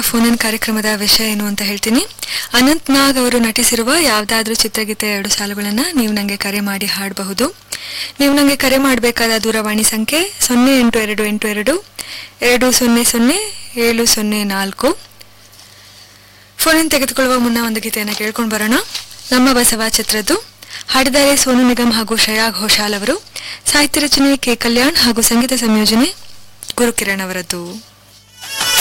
Phone in ಕಾರ್ಯಕ್ರಮದ ವಿಷಯ ಏನು ಅಂತ ಹೇಳ್ತೀನಿ. ಅನಂತ್ ನಾಗ್ ಅವರು ನಟಿಸಿರುವ ಯಾವುದಾದ್ರೂ ಚಿತ್ರಗೀತೆ 2 ಸಾಲುಗಳನ್ನು ನೀವು ನನಗೆ ಕರೆ ಮಾಡಿ ಹಾಡಬಹುದು. ನೀವು ನನಗೆ ಕರೆ ಮಾಡಬೇಕಾದ ದೂರವಾಣಿ ಸಂಖ್ಯೆ 082282000704. ಫೋನ್ ಇನ್ ತೆಗೆದುಕೊಳ್ಳುವ ಮುನ್ನ ಒಂದು ಗೀತೆಯನ್ನು ಕೇಳ್ಕೊಂಡು ಬರೋಣ. ನಮ್ಮ ಬಸವ ಚಿತ್ರದ್ದು. ಹಾಡಿದ್ದಾರೆ ಸೋನು ನಿಗಮ್ ಹಾಗೂ ಶ್ರೇಯಾ ಘೋಷಾಲ್ ಅವರು. ಸಾಹಿತ್ಯ ರಚನೆ ಕೆ ಕಲ್ಯಾಣ್ ಹಾಗೂ ಸಂಗೀತ ಸಂಯೋಜನೆ ಗುರುಕಿರಣ್ ಅವರದ್ದು.